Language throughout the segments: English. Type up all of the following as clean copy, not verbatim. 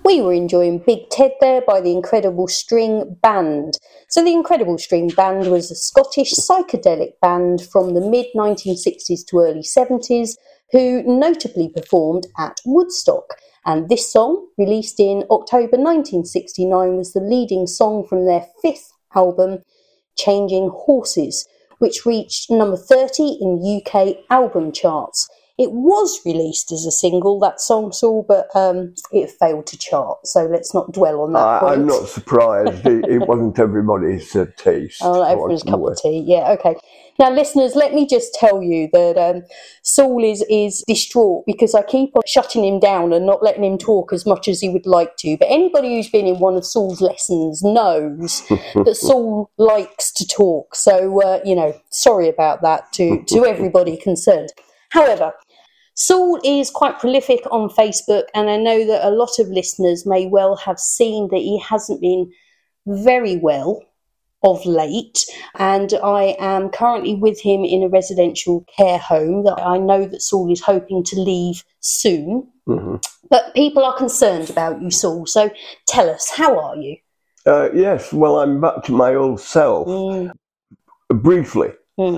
We were enjoying Big Ted there by the Incredible String Band. So the Incredible String Band was a Scottish psychedelic band from the mid-1960s to early 70s who notably performed at Woodstock. And this song, released in October 1969, was the leading song from their fifth album, Changing Horses, which reached number 30 in UK album charts. It was released as a single, that song, Saul, but it failed to chart, so let's not dwell on that point. I'm not surprised. It wasn't everybody's taste. Oh, not everyone's cup of tea. Yeah, okay. Now, listeners, let me just tell you that Saul is distraught because I keep on shutting him down and not letting him talk as much as he would like to. But anybody who's been in one of Saul's lessons knows that Saul likes to talk. So, sorry about that to everybody concerned. However, Saul is quite prolific on Facebook, and I know that a lot of listeners may well have seen that he hasn't been very well of late, and I am currently with him in a residential care home that I know that Saul is hoping to leave soon. Mm-hmm. But people are concerned about you, Saul, so tell us, how are you? Yes, well, I'm back to my old self. Briefly,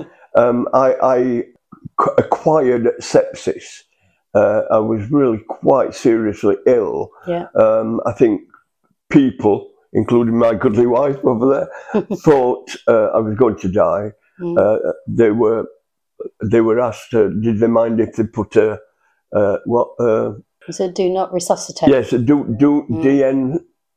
I acquired sepsis. I was really quite seriously ill. Yeah. I think people, including my goodly wife over there, thought I was going to die. They were asked, did they mind if they put So do not resuscitate. Yes, DNR.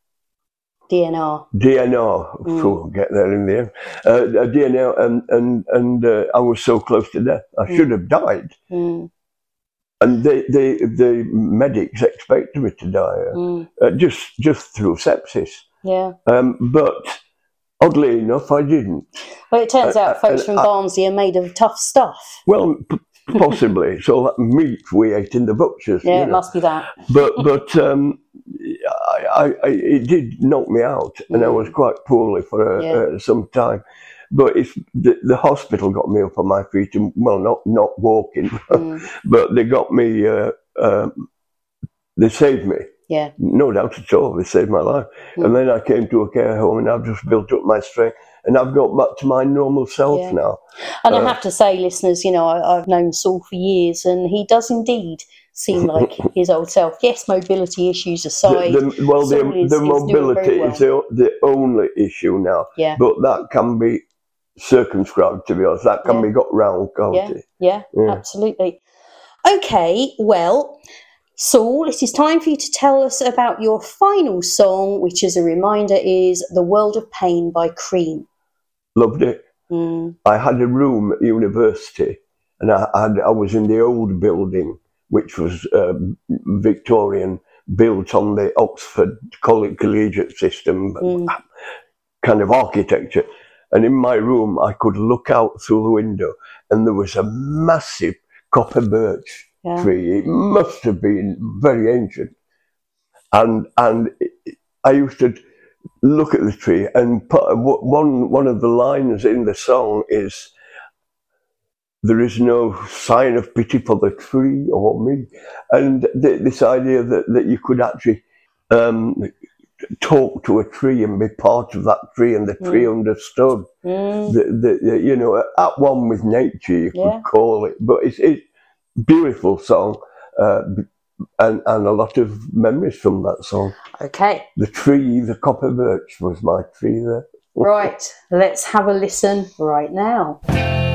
DNR, get there in the end. DNR, and I was so close to death. I should have died. And the medics expected me to die, just through sepsis. Yeah. But oddly enough, I didn't. Well, it turns out folks from Barnsley are made of tough stuff. Well, possibly. So that meat we ate in the butchers. Yeah, it must be that. But it did knock me out, and I was quite poorly for some time. But if the hospital got me up on my feet, and well, not walking, but they got me. They saved me. Yeah, no doubt at all. They saved my life. And then I came to a care home, and I've just built up my strength, and I've got back to my normal self now. And I have to say, listeners, I've known Saul for years, and he does indeed seem like his old self. Yes, mobility issues aside. The mobility is the only issue now. Yeah. But that can be circumscribed, to be honest. That can be got round, can't it? Yeah, absolutely. Okay, well, Saul, it is time for you to tell us about your final song, which, as a reminder, is The World of Pain by Cream. Loved it. I had a room at university, and I was in the old building, which was Victorian, built on the Oxford collegiate system, kind of architecture. And in my room, I could look out through the window, and there was a massive copper birch tree. It must have been very ancient. And I used to look at the tree, and put one of the lines in the song is, "There is no sign of pity for the tree or me." And this idea that you could actually talk to a tree and be part of that tree, and the tree understood. At one with nature, you could call it. But it's a beautiful song, and a lot of memories from that song. Okay. The tree, the copper birch was my tree there. Right, let's have a listen right now.